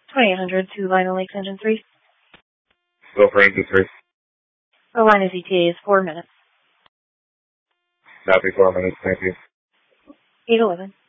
2800 to Lionel Lakes Engine 3. Go for Engine 3. The line is ETA is 4 minutes. Copy, 4 minutes, thank you. 811.